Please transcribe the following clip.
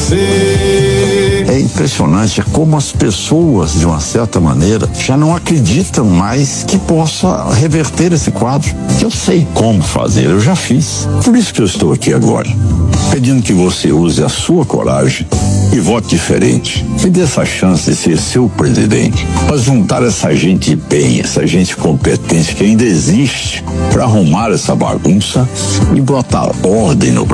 você. É impressionante como as pessoas, de uma certa maneira, já não acreditam mais que possa reverter esse quadro. Eu sei como fazer, eu já fiz. Por isso que eu estou aqui agora, pedindo que você use a sua coragem e vote diferente. Me dê essa chance de ser seu presidente, para juntar essa gente bem, essa gente competente que ainda existe, para arrumar essa bagunça e botar ordem no Brasil.